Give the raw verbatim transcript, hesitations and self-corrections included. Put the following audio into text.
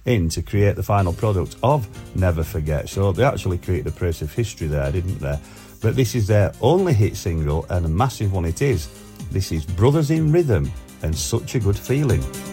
in to create the final product of Never Forget. So they actually created a piece of history there, didn't they? But this is their only hit single, and a massive one it is. This is Brothers in Rhythm and Such a Good Feeling.